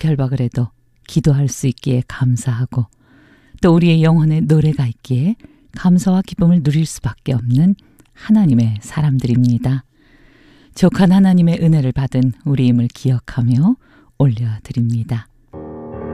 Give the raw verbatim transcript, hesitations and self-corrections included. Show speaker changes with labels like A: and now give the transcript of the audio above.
A: 결박을 해도 기도할 수 있기에 감사하고 또 우리의 영혼에 노래가 있기에 감사와 기쁨을 누릴 수밖에 없는 하나님의 사람들입니다. 족한 하나님의 은혜를 받은 우리임을 기억하며 올려드립니다.